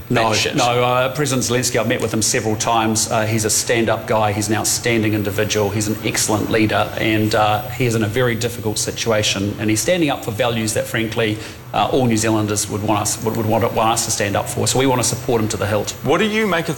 shit? No, President Zelensky, I've met with him several times. He's a stand-up guy. He's an outstanding individual. He's an excellent leader, and he is in a very difficult situation. And he's standing up for values that, frankly, all New Zealanders would want us to stand up for. So we want to support him to the hilt. What do you make of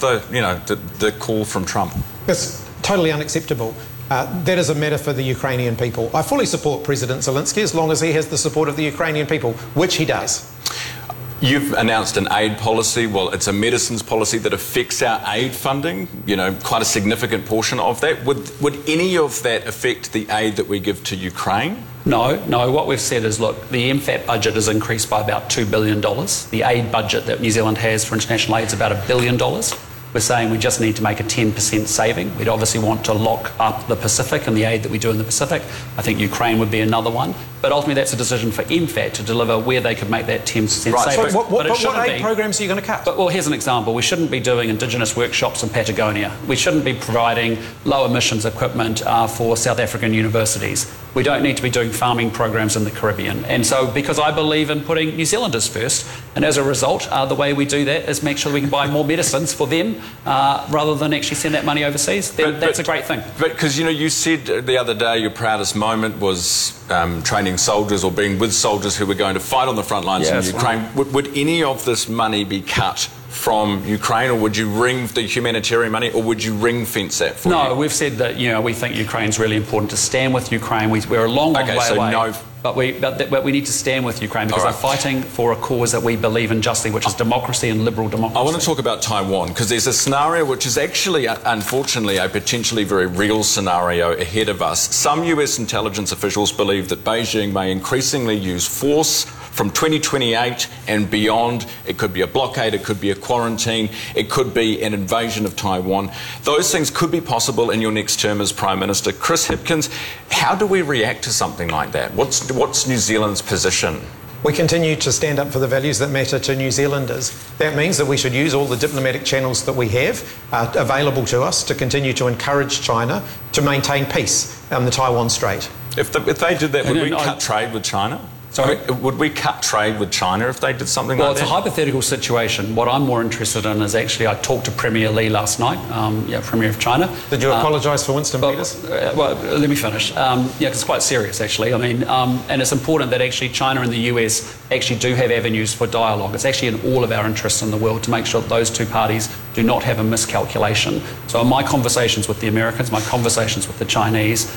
the call from Trump? It's totally unacceptable. That is a matter for the Ukrainian people. I fully support President Zelensky as long as he has the support of the Ukrainian people, which he does. You've announced an aid policy. Well, it's a medicines policy that affects our aid funding, quite a significant portion of that. Would any of that affect the aid that we give to Ukraine? No. What we've said is, look, the MFAT budget is increased by about $2 billion. The aid budget that New Zealand has for international aid is about $1 billion. We're saying we just need to make a 10% saving. We'd obviously want to lock up the Pacific and the aid that we do in the Pacific. I think Ukraine would be another one. But ultimately that's a decision for MFAT to deliver where they could make that 10% saving. So what aid programs are you going to cut? Well, here's an example. We shouldn't be doing Indigenous workshops in Patagonia. We shouldn't be providing low emissions equipment for South African universities. We don't need to be doing farming programs in the Caribbean. And so, because I believe in putting New Zealanders first, and as a result, the way we do that is make sure we can buy more medicines for them rather than actually send that money overseas, then that's a great thing. But because, you said the other day your proudest moment was training soldiers or being with soldiers who were going to fight on the front lines in Ukraine. Right. Would any of this money be cut from Ukraine, or would you ring the humanitarian money, or would you ring fence that for you? No, we've said that we think Ukraine's really important to stand with Ukraine. We're a long way away. No. But we need to stand with Ukraine because they're fighting for a cause that we believe in justly, which is democracy and liberal democracy. I want to talk about Taiwan because there's a scenario which is actually, unfortunately, a potentially very real scenario ahead of us. Some US intelligence officials believe that Beijing may increasingly use force from 2028 and beyond. It could be a blockade, it could be a quarantine, it could be an invasion of Taiwan. Those things could be possible in your next term as Prime Minister. Chris Hipkins, how do we react to something like that? What's New Zealand's position? We continue to stand up for the values that matter to New Zealanders. That means that we should use all the diplomatic channels that we have available to us to continue to encourage China to maintain peace on the Taiwan Strait. If they did that, would we cut trade with China? Sorry? Would we cut trade with China if they did something like that? Well, it's a hypothetical situation. What I'm more interested in is actually, I talked to Premier Li last night, Premier of China. Did you apologise for Winston Peters? Well, let me finish. Cause it's quite serious, actually. I mean, and it's important that actually China and the US actually do have avenues for dialogue. It's actually in all of our interests in the world to make sure that those two parties do not have a miscalculation. So in my conversations with the Americans, my conversations with the Chinese,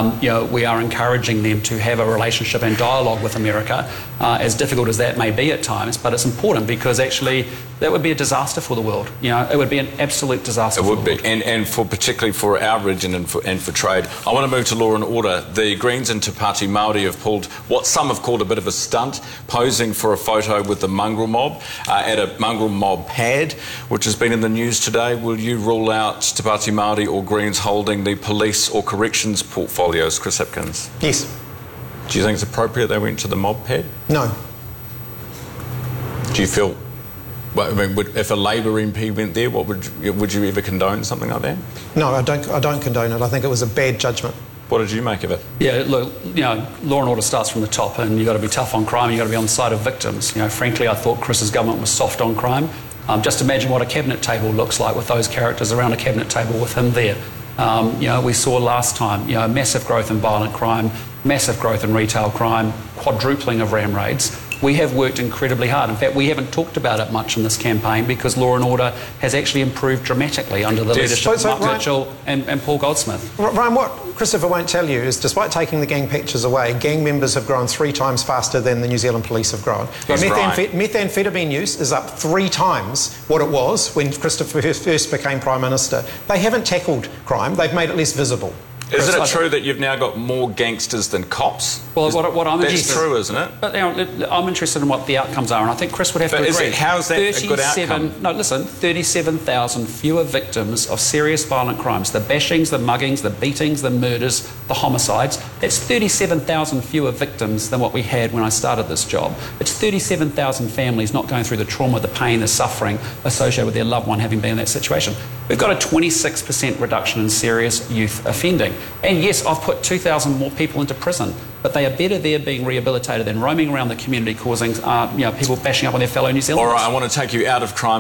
we are encouraging them to have a relationship and dialogue with America, as difficult as that may be at times, but it's important because actually that would be a disaster for the world. It would be an absolute disaster. It would be, and particularly for our region and for trade. I want to move to law and order. The Greens and Te Pāti Māori have pulled what some have called a bit of a stunt, posing for a photo with the mongrel mob at a mongrel mob pad, which has been in the news today. Will you rule out Te Pāti Māori or Greens holding the police or corrections portfolios, Chris Hipkins? Yes. Do you think it's appropriate they went to the mob pad? No. Do you feel... Well, I mean, if a Labour MP went there, would you ever condone something like that? No, I don't condone it. I think it was a bad judgment. What did you make of it? Yeah, look, law and order starts from the top, and you've got to be tough on crime, you've got to be on the side of victims. Frankly, I thought Chris's government was soft on crime. Just imagine what a cabinet table looks like with those characters around a cabinet table with him there. We saw last time, massive growth in violent crime, massive growth in retail crime, quadrupling of ram raids. We have worked incredibly hard. In fact, we haven't talked about it much in this campaign because law and order has actually improved dramatically under the leadership of Mark Mitchell and Paul Goldsmith. Ryan, what Christopher won't tell you is despite taking the gang pictures away, gang members have grown 3 times faster than the New Zealand police have grown. Methamphetamine use is up 3 times what it was when Christopher first became Prime Minister. They haven't tackled crime, they've made it less visible. Isn't it true that you've now got more gangsters than cops? Well, what I'm interested... That's true, isn't it? But I'm interested in what the outcomes are, and I think Chris would have to agree. How is that a good outcome? No, listen, 37,000 fewer victims of serious violent crimes. The bashings, the muggings, the beatings, the murders, the homicides. That's 37,000 fewer victims than what we had when I started this job. It's 37,000 families not going through the trauma, the pain, the suffering associated with their loved one having been in that situation. We've got a 26% reduction in serious youth offending. And yes, I've put 2,000 more people into prison, but they are better there being rehabilitated than roaming around the community causing people bashing up on their fellow New Zealanders. All right, I want to take you out of crime.